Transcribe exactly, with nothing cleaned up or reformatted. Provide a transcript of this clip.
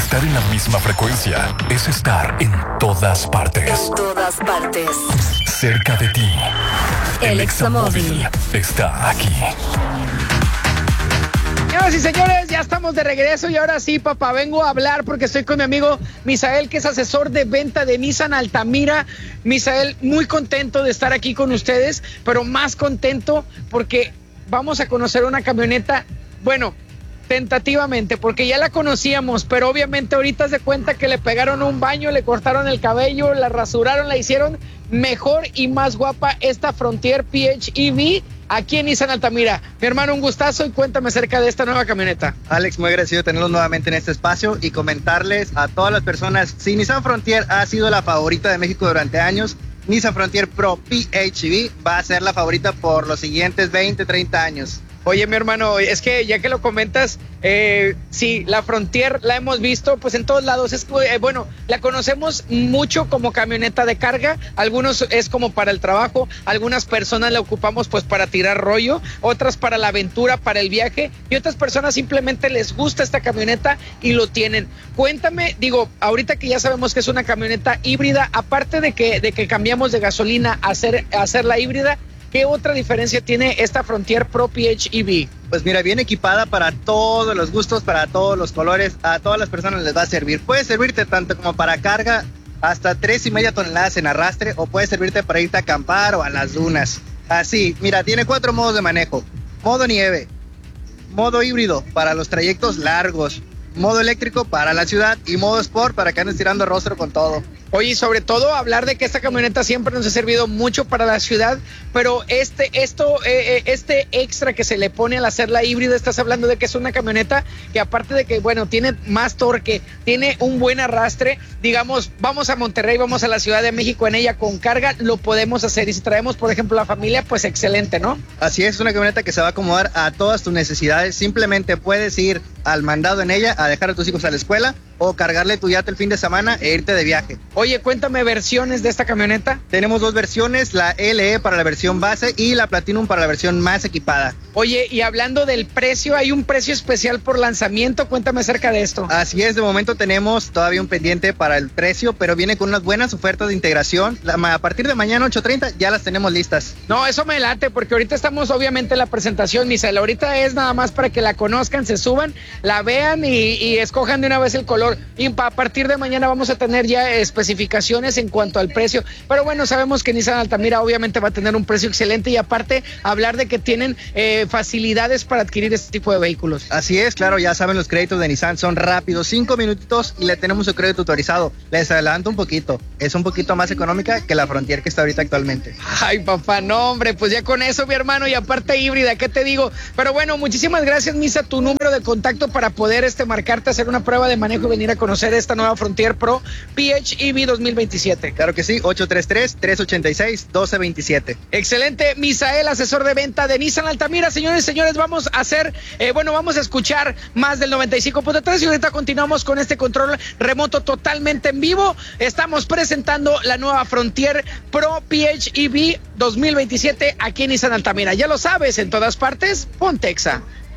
Estar en la misma frecuencia es estar en todas partes. En todas partes. Cerca de ti. El Examóvil está aquí. Señoras y señores, ya estamos de regreso y ahora sí, papá, vengo a hablar porque estoy con mi amigo Misael, que es asesor de venta de Nissan Altamira. Misael, muy contento de estar aquí con ustedes, pero más contento porque vamos a conocer una camioneta, bueno, tentativamente, porque ya la conocíamos, pero obviamente ahorita se cuenta que le pegaron un baño, le cortaron el cabello, la rasuraron, la hicieron mejor y más guapa esta Frontier P H E V aquí en Nissan Altamira. Mi hermano, un gustazo y cuéntame acerca de esta nueva camioneta. Alex, muy agradecido de tenerlos nuevamente en este espacio y comentarles a todas las personas, si Nissan Frontier ha sido la favorita de México durante años, Nissan Frontier Pro P H E V va a ser la favorita por los siguientes veinte, treinta años. Oye, mi hermano, es que ya que lo comentas, eh, sí, la Frontier la hemos visto pues en todos lados. Es eh, bueno, la conocemos mucho como camioneta de carga, algunos es como para el trabajo, algunas personas la ocupamos pues para tirar rollo, otras para la aventura, para el viaje, y otras personas simplemente les gusta esta camioneta y lo tienen. Cuéntame, digo, ahorita que ya sabemos que es una camioneta híbrida, aparte de que, de que cambiamos de gasolina a hacer, a hacer la híbrida, ¿qué otra diferencia tiene esta Frontier Pro P H E V? Pues mira, bien equipada para todos los gustos, para todos los colores, a todas las personas les va a servir. Puede servirte tanto como para carga hasta tres y media toneladas en arrastre, o puede servirte para irte a acampar o a las dunas. Así, mira, tiene cuatro modos de manejo: modo nieve, modo híbrido para los trayectos largos, modo eléctrico para la ciudad y modo sport para que andes tirando rostro con todo. Oye, y sobre todo hablar de que esta camioneta siempre nos ha servido mucho para la ciudad, pero este, esto, eh, este extra que se le pone al hacerla híbrida, estás hablando de que es una camioneta que aparte de que, bueno, tiene más torque, tiene un buen arrastre, digamos, vamos a Monterrey, vamos a la Ciudad de México en ella con carga, lo podemos hacer, y si traemos, por ejemplo, la familia, pues excelente, ¿no? Así es, es una camioneta que se va a acomodar a todas tus necesidades. Simplemente puedes ir al mandado en ella a dejar a tus hijos a la escuela o cargarle tu yate el fin de semana e irte de viaje. Oye, cuéntame versiones de esta camioneta. Tenemos dos versiones, la L E para la versión base y la Platinum para la versión más equipada. Oye, y hablando del precio, hay un precio especial por lanzamiento, cuéntame acerca de esto. Así es, de momento tenemos todavía un pendiente para el precio, pero viene con unas buenas ofertas de integración. A partir de mañana ocho treinta ya las tenemos listas. No, eso me late, porque ahorita estamos obviamente en la presentación, Misael. Ahorita es nada más para que la conozcan, se suban, la vean y, y escojan de una vez el color. Y a partir de mañana vamos a tener ya especificaciones en cuanto al precio. Pero bueno, sabemos que Nissan Altamira obviamente va a tener un precio excelente, y aparte hablar de que tienen eh, facilidades para adquirir este tipo de vehículos. Así es, claro, ya saben, los créditos de Nissan son rápidos, cinco minutitos y le tenemos su crédito autorizado. Les adelanto un poquito, es un poquito más económica que la Frontier que está ahorita actualmente. Ay, papá, no, hombre, pues ya con eso, mi hermano, y aparte híbrida, ¿qué te digo? Pero bueno, muchísimas gracias, Misa, tu número de contacto para poder este marcarte, hacer una prueba de manejo y venir a conocer esta nueva Frontier Pro P H E V dos mil veintisiete. Claro que sí, ocho tres tres, tres ocho seis, uno dos dos siete. Excelente, Misael, asesor de venta de Nissan Altamira. Señores y señores, vamos a hacer, eh, bueno, vamos a escuchar más del noventa y cinco punto tres y ahorita continuamos con este control remoto totalmente en vivo. Estamos presentando la nueva Frontier Pro P H E V dos mil veintisiete aquí en Nissan Altamira. Ya lo sabes, en todas partes, Pontexa.